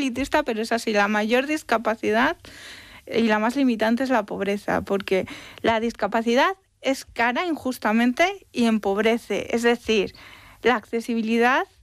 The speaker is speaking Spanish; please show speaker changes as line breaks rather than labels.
elitista, pero es así, la mayor discapacidad y la más limitante es la pobreza, porque la discapacidad es cara injustamente y empobrece. Es decir, la accesibilidad